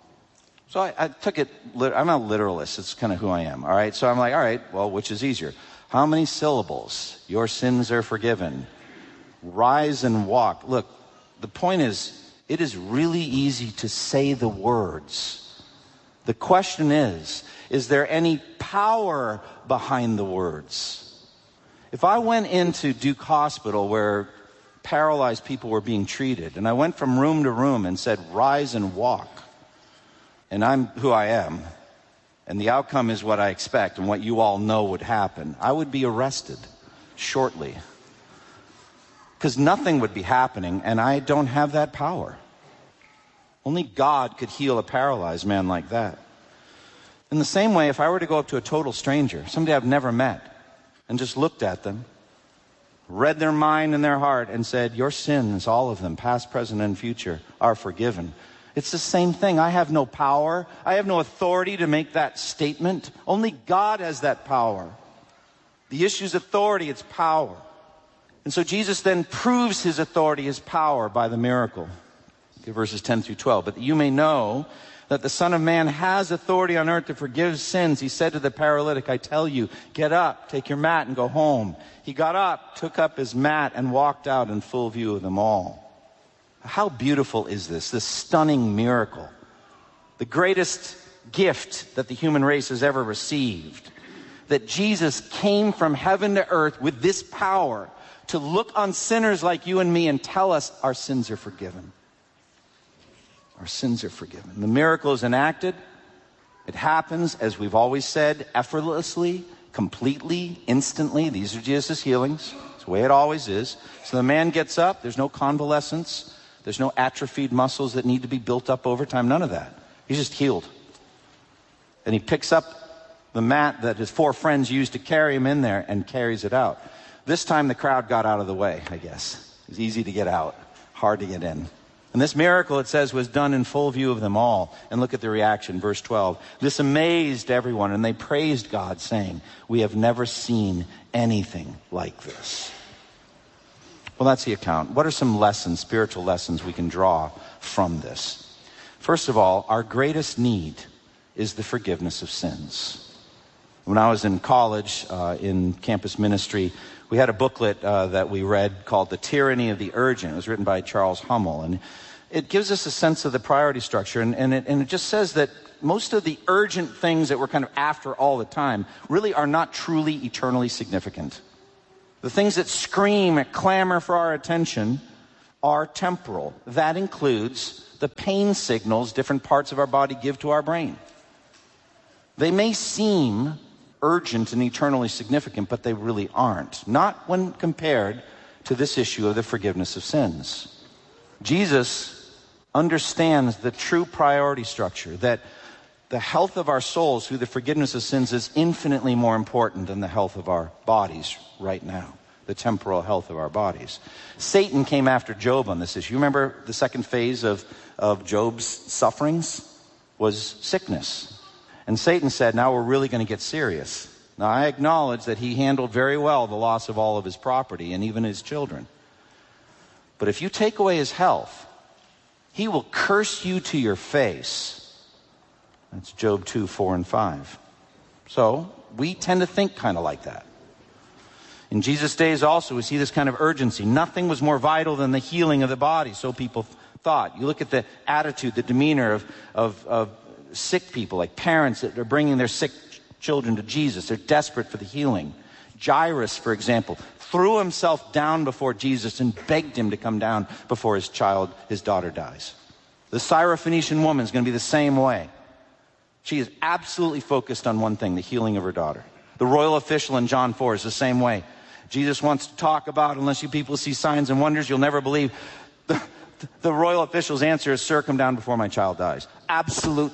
So I took it, I'm a literalist, it's kind of who I am, all right? So I'm like, all right, well, which is easier? How many syllables? Your sins are forgiven. Rise and walk. Look, the point is, it is really easy to say the words. The question is there any power behind the words? If I went into Duke Hospital where paralyzed people were being treated, and I went from room to room and said, rise and walk, and I'm who I am, and the outcome is what I expect and what you all know would happen, I would be arrested shortly. Because nothing would be happening, and I don't have that power. Only God could heal a paralyzed man like that. In the same way, if I were to go up to a total stranger, somebody I've never met, and just looked at them, read their mind and their heart, and said, your sins, all of them, past, present, and future, are forgiven. It's the same thing. I have no power. I have no authority to make that statement. Only God has that power. The issue is authority, it's power. And so Jesus then proves his authority, his power, by the miracle. Okay, verses 10 through 12. But that you may know that the Son of Man has authority on earth to forgive sins, he said to the paralytic, I tell you, get up, take your mat, and go home. He got up, took up his mat, and walked out in full view of them all. How beautiful is this stunning miracle? The greatest gift that the human race has ever received. That Jesus came from heaven to earth with this power to look on sinners like you and me and tell us our sins are forgiven. Our sins are forgiven. The miracle is enacted. It happens, as we've always said, effortlessly, completely, instantly. These are Jesus' healings. It's the way it always is. So the man gets up. There's no convalescence. There's no atrophied muscles that need to be built up over time. None of that. He's just healed. And he picks up the mat that his four friends used to carry him in there and carries it out. This time the crowd got out of the way, I guess. was easy to get out, hard to get in. And this miracle, it says, was done in full view of them all. And look at the reaction, verse 12. This amazed everyone, and they praised God, saying, we have never seen anything like this. Well, that's the account. What are some lessons, spiritual lessons we can draw from this? First of all, our greatest need is the forgiveness of sins. When I was in college, in campus ministry, we had a booklet that we read called The Tyranny of the Urgent. It was written by Charles Hummel. And it gives us a sense of the priority structure. And it just says that most of the urgent things that we're kind of after all the time really are not truly eternally significant. The things that scream, clamor for our attention are temporal. That includes the pain signals different parts of our body give to our brain. They may seem urgent and eternally significant, but they really aren't. Not when compared to this issue of the forgiveness of sins. Jesus understands the true priority structure, that the health of our souls through the forgiveness of sins is infinitely more important than the health of our bodies right now, the temporal health of our bodies. Satan came after Job on this issue. You remember the second phase of Job's sufferings was sickness. And Satan said, now we're really going to get serious. Now, I acknowledge that he handled very well the loss of all of his property and even his children. But if you take away his health, he will curse you to your face. That's Job 2, 4, and 5. So we tend to think kind of like that. In Jesus' days also, we see this kind of urgency. Nothing was more vital than the healing of the body, so people thought. You look at the attitude, the demeanor of sick people, like parents that are bringing their sick children to Jesus. They're desperate for the healing. Jairus, for example, threw himself down before Jesus and begged him to come down before his daughter dies. The Syrophoenician woman is going to be the same way. She is absolutely focused on one thing, the healing of her daughter. The royal official in John 4 is the same way. Jesus wants to talk about, unless you people see signs and wonders, you'll never believe. The royal official's answer is, sir, come down before my child dies. Absolute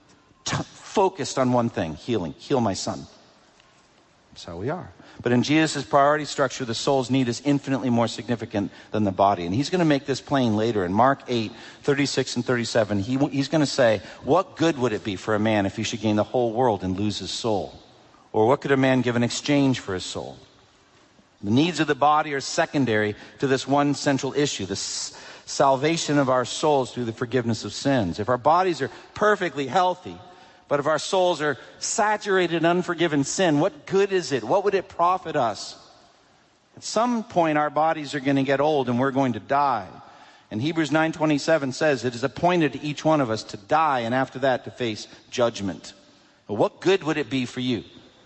focused on one thing, healing. Heal my son. That's how we are. But in Jesus' priority structure, the soul's need is infinitely more significant than the body. And he's going to make this plain later. In Mark 8, 36 and 37, he's going to say, what good would it be for a man if he should gain the whole world and lose his soul? Or what could a man give in exchange for his soul? The needs of the body are secondary to this one central issue, the salvation of our souls through the forgiveness of sins. If our bodies are perfectly healthy, but if our souls are saturated in unforgiven sin, what good is it? What would it profit us? At some point, our bodies are going to get old and we're going to die. And Hebrews 9:27 says, it is appointed to each one of us to die and after that to face judgment. But what good would it be for you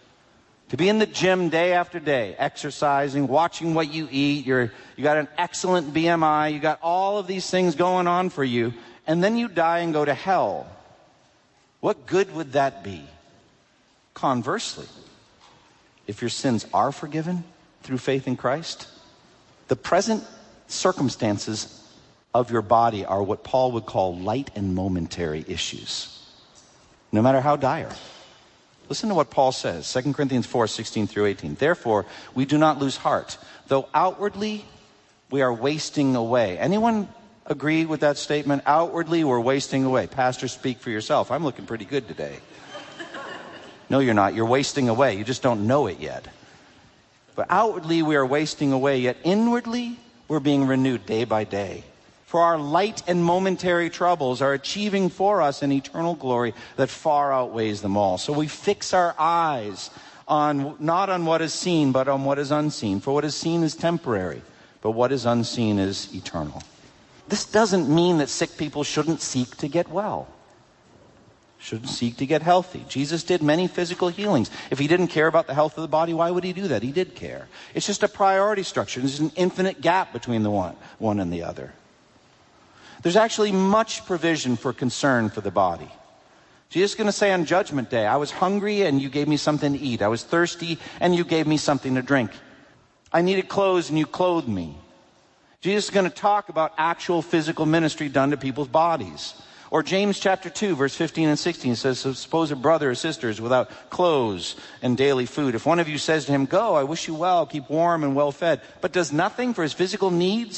to be in the gym day after day, exercising, watching what you eat, you got an excellent BMI, you got all of these things going on for you, and then you die and go to hell? What good would that be? Conversely, if your sins are forgiven through faith in Christ, the present circumstances of your body are what Paul would call light and momentary issues, no matter how dire. Listen to what Paul says, 2 Corinthians 4, 16 through 18. Therefore, we do not lose heart, though outwardly we are wasting away. Anyone agree with that statement? Outwardly, we're wasting away. Pastor, speak for yourself. I'm looking pretty good today. No, you're not. You're wasting away. You just don't know it yet. But outwardly, we are wasting away, yet inwardly, we're being renewed day by day. For our light and momentary troubles are achieving for us an eternal glory that far outweighs them all. So we fix our eyes on not on what is seen, but on what is unseen. For what is seen is temporary, but what is unseen is eternal. This doesn't mean that sick people shouldn't seek to get well, shouldn't seek to get healthy. Jesus did many physical healings. If he didn't care about the health of the body, why would he do that? He did care. It's just a priority structure. There's an infinite gap between the one and the other. There's actually much provision for concern for the body. Jesus is going to say on Judgment Day, I was hungry and you gave me something to eat. I was thirsty and you gave me something to drink. I needed clothes and you clothed me. Jesus is going to talk about actual physical ministry done to people's bodies. Or James chapter 2, verse 15 and 16 says, so suppose a brother or sister is without clothes and daily food. If one of you says to him, go, I wish you well, keep warm and well fed, but does nothing for his physical needs,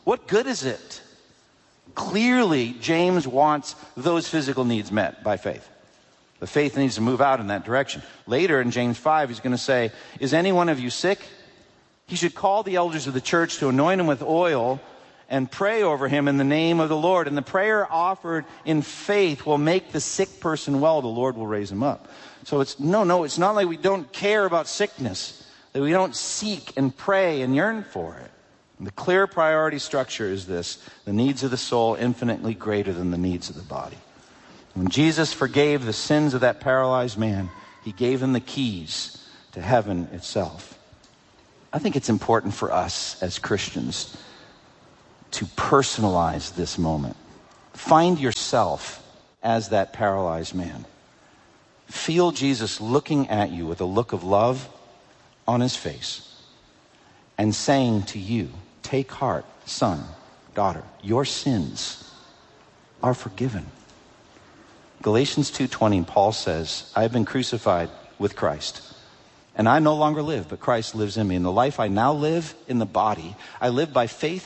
What good is it? Clearly, James wants those physical needs met by faith. The faith needs to move out in that direction. Later in James 5, he's going to say, is any one of you sick? He should call the elders of the church to anoint him with oil and pray over him in the name of the Lord. And the prayer offered in faith will make the sick person well. The Lord will raise him up. So it's not like we don't care about sickness, that we don't seek and pray and yearn for it. And the clear priority structure is this: the needs of the soul infinitely greater than the needs of the body. When Jesus forgave the sins of that paralyzed man, he gave him the keys to heaven itself. I think it's important for us as Christians to personalize this moment. Find yourself as that paralyzed man. Feel Jesus looking at you with a look of love on his face and saying to you, take heart, son, daughter, your sins are forgiven. Galatians 2:20, Paul says, I have been crucified with Christ, and I no longer live, but Christ lives in me. And the life I now live in the body, I live by faith